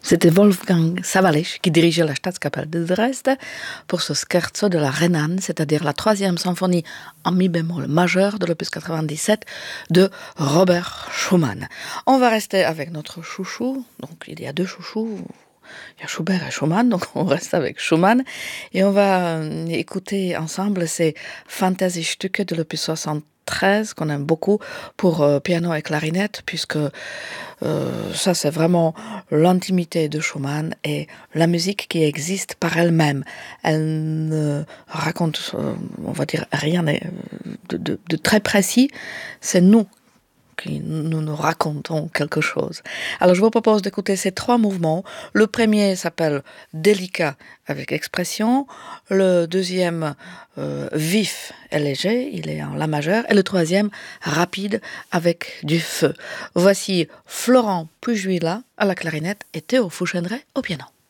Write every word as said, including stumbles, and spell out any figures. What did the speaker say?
C'était Wolfgang Sawallisch qui dirigeait la Staatskapelle de Dresde pour ce scherzo de la Rhénane, c'est-à-dire la troisième symphonie en mi bémol majeur de l'opus quatre-vingt-dix-sept de Robert Schumann. On va rester avec notre chouchou, donc il y a deux chouchous, il y a Schubert et Schumann, donc on reste avec Schumann et on va écouter ensemble ces Fantasiestücke de l'opus soixante-treize qu'on aime beaucoup pour euh, piano et clarinette, puisque euh, ça c'est vraiment l'intimité de Schumann et la musique qui existe par elle-même. Elle ne raconte, euh, on va dire, rien de, de, de très précis, c'est nous qui nous nous racontons quelque chose. Alors je vous propose d'écouter ces trois mouvements. Le premier s'appelle délicat avec expression, le deuxième euh, vif et léger, il est en la majeur, et le troisième rapide avec du feu. Voici Florent Pujuila à la clarinette et Théo Fouchendray au piano.